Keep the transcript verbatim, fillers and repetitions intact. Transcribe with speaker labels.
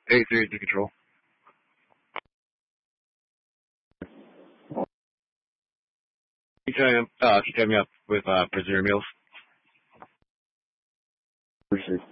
Speaker 1: Hey, three to control. Can you tell me, uh, can you tell me up with uh, prisoner meals?
Speaker 2: Appreciate